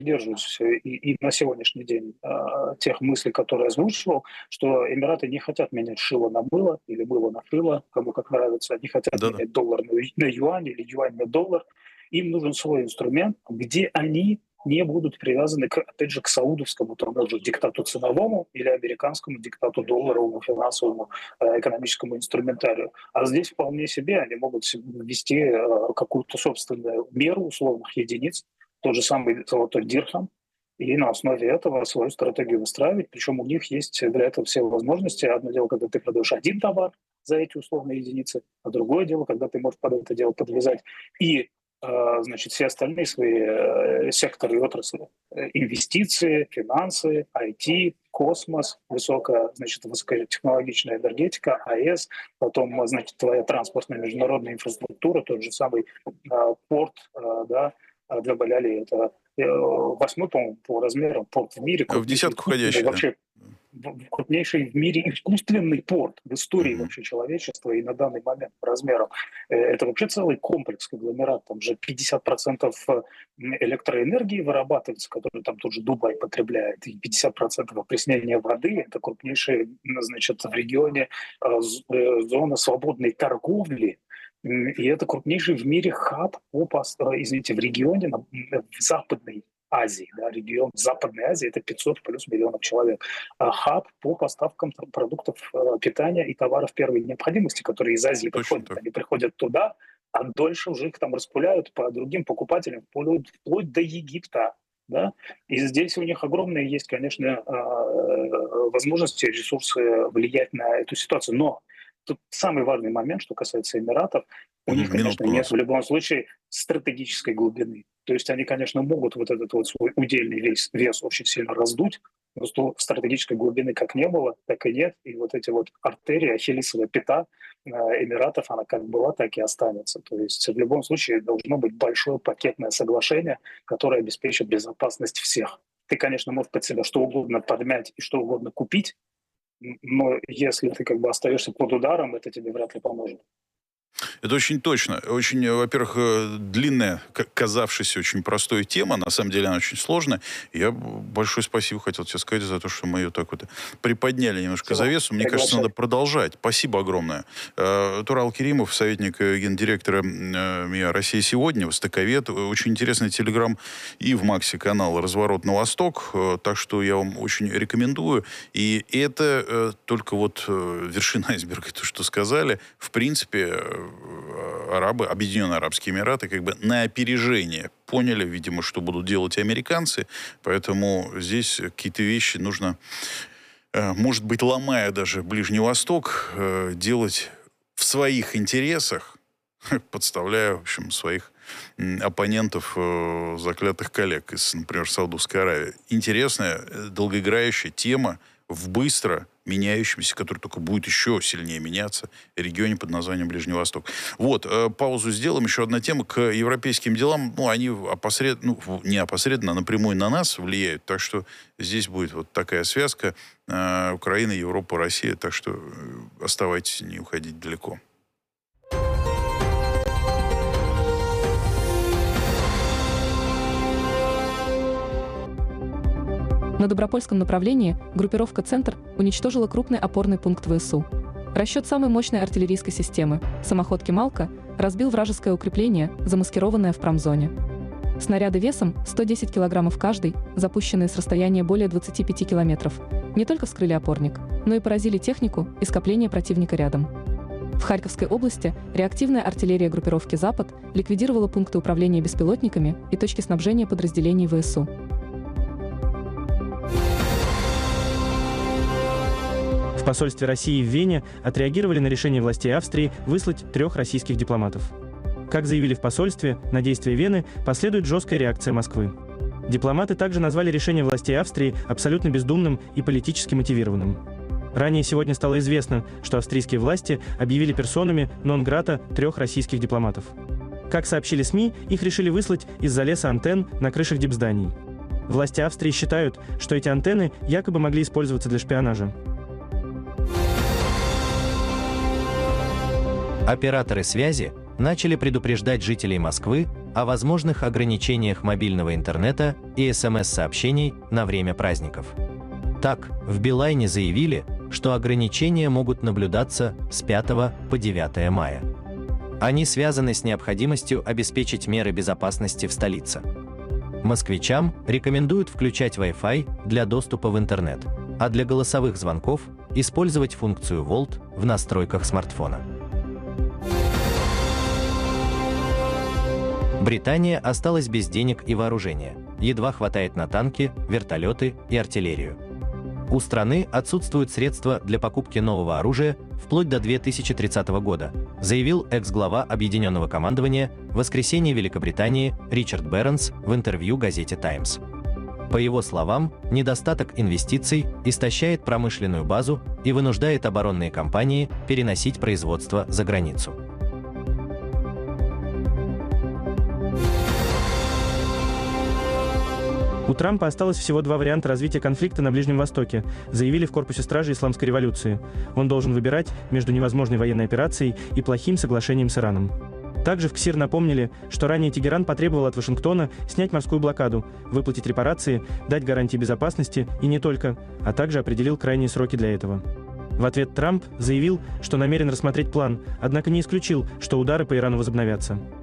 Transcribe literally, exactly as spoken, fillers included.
придерживаюсь и, и на сегодняшний день э, тех мыслей, которые озвучивал, что Эмираты не хотят менять шило на мыло или мыло на шило, кому как нравится, они хотят Да-да. менять доллар на, на юань или юань на доллар. Им нужен свой инструмент, где они не будут привязаны, к, опять же, к саудовскому тому же диктату ценовому или американскому диктату долларовому, финансовому, э, экономическому инструментарию. А здесь вполне себе они могут ввести э, какую-то собственную меру условных единиц, тот же самый золотой дирхам, и на основе этого свою стратегию выстраивать. Причем у них есть для этого все возможности. Одно дело, когда ты продаешь один товар за эти условные единицы, а другое дело, когда ты можешь под это дело подвязать и значит, все остальные свои секторы и отрасли. Инвестиции, финансы, ай ти, космос, высокая, значит, высокотехнологичная энергетика, АЭС, потом, значит, твоя транспортная международная инфраструктура, тот же самый э, порт, э, да, для Баляли, это э, восьмой, по-моему, по размерам порт в мире. В десятку входящий, вообще, да. Крупнейший в мире искусственный порт в истории Mm-hmm. вообще человечества и на данный момент по размерам. Это вообще целый комплекс, конгломерат. Там же пятьдесят процентов электроэнергии вырабатывается, которую там тот же Дубай потребляет, и пятьдесят процентов опреснения воды. Это крупнейшая, значит, в регионе зона свободной торговли. И это крупнейший в мире хаб, по, извините, в регионе, в Западной Азии, да, регион Западной Азии, это пятьсот плюс миллионов человек. А хаб по поставкам продуктов питания и товаров первой необходимости, которые из Азии Точно приходят. так. Они приходят туда, а дольше уже их там распыляют по другим покупателям, вплоть, вплоть до Египта. Да? И здесь у них огромные есть, конечно, возможности, ресурсы влиять на эту ситуацию. Но тут самый важный момент, что касается Эмиратов, у них, конечно, нет в любом случае стратегической глубины. То есть они, конечно, могут вот этот вот свой удельный вес, вес очень сильно раздуть, но стратегической глубины как не было, так и нет. И вот эти вот артерии, ахиллесова пята Эмиратов, она как была, так и останется. То есть в любом случае должно быть большое пакетное соглашение, которое обеспечит безопасность всех. Ты, конечно, можешь под себя что угодно подмять и что угодно купить, но если ты как бы остаешься под ударом, это тебе вряд ли поможет. Это очень точно. Очень, во-первых, длинная, казавшаяся очень простой тема. На самом деле она очень сложная. Я большое спасибо хотел тебе сказать за то, что мы ее так вот приподняли немножко Всего. завесу. Мне кажется, надо продолжать. Спасибо огромное. Турал Керимов, советник гендиректора МИА «Россия сегодня», востоковед. Очень интересный телеграм и в Максе канал «Разворот на восток». Так что я вам очень рекомендую. И это только вот вершина айсберга, то, что сказали. В принципе, арабы, Объединенные Арабские Эмираты, как бы на опережение поняли, видимо, что будут делать американцы, поэтому здесь какие-то вещи нужно, может быть, ломая даже Ближний Восток, делать в своих интересах, подставляя, в общем, своих оппонентов, заклятых коллег из, например, Саудовской Аравии. Интересная, долгоиграющая тема в быстро меняющемся, который только будет еще сильнее меняться, регионе под названием Ближний Восток. Вот, э, паузу сделаем. Еще одна тема к европейским делам. Ну, они опосредованно, ну, не опосредованно, а напрямую на нас влияют. Так что здесь будет вот такая связка. Э, Украина, Европа, Россия. Так что э, оставайтесь, не уходите далеко. На Добропольском направлении группировка «Центр» уничтожила крупный опорный пункт ВСУ. Расчет самой мощной артиллерийской системы, самоходки «Малка», разбил вражеское укрепление, замаскированное в промзоне. Снаряды весом сто десять килограммов каждый, запущенные с расстояния более двадцати пяти километров, не только вскрыли опорник, но и поразили технику и скопление противника рядом. В Харьковской области реактивная артиллерия группировки «Запад» ликвидировала пункты управления беспилотниками и точки снабжения подразделений ВСУ. В посольстве России в Вене отреагировали на решение властей Австрии выслать трех российских дипломатов. Как заявили в посольстве, на действия Вены последует жесткая реакция Москвы. Дипломаты также назвали решение властей Австрии абсолютно бездумным и политически мотивированным. Ранее сегодня стало известно, что австрийские власти объявили персонами нон-грата трех российских дипломатов. Как сообщили СМИ, их решили выслать из-за леса антенн на крышах дипзданий. Власти Австрии считают, что эти антенны якобы могли использоваться для шпионажа. Операторы связи начали предупреждать жителей Москвы о возможных ограничениях мобильного интернета и эс эм эс-сообщений на время праздников. Так, в Билайне заявили, что ограничения могут наблюдаться с пятого по девятое мая. Они связаны с необходимостью обеспечить меры безопасности в столице. Москвичам рекомендуют включать Wi-Fi для доступа в интернет, а для голосовых звонков использовать функцию Volt в настройках смартфона. Британия осталась без денег и вооружения. Едва хватает на танки, вертолеты и артиллерию. У страны отсутствуют средства для покупки нового оружия вплоть до две тысячи тридцатого года, заявил экс-глава Объединенного командования в воскресенье Великобритании Ричард Бернс в интервью газете «Таймс». По его словам, недостаток инвестиций истощает промышленную базу и вынуждает оборонные компании переносить производство за границу. У Трампа осталось всего два варианта развития конфликта на Ближнем Востоке, заявили в корпусе стражи Исламской революции. Он должен выбирать между невозможной военной операцией и плохим соглашением с Ираном. Также в КСИР напомнили, что ранее Тегеран потребовал от Вашингтона снять морскую блокаду, выплатить репарации, дать гарантии безопасности и не только, а также определил крайние сроки для этого. В ответ Трамп заявил, что намерен рассмотреть план, однако не исключил, что удары по Ирану возобновятся.